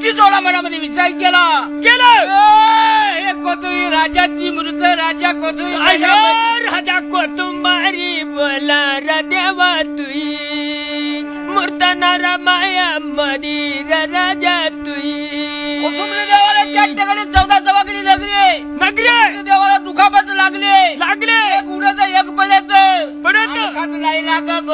किती जोडा मनामध्ये विचार केला हे कोथुई राजाची मृत राजा कोथुई राजा कोथुंबारी बोला देवा तुई मूर्तनारा माया मधीर राजा तुई देवाला त्या ठिकाणी 14 जवागडी नगरी देवाला दुखापत लागले लागले एक उड्याचं एक पडत नाही लाग